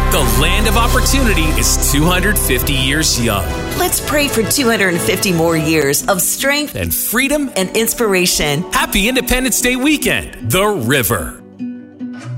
The land of opportunity is 250 years young. Let's pray for 250 more years of strength and freedom and inspiration. Happy Independence Day weekend, The River.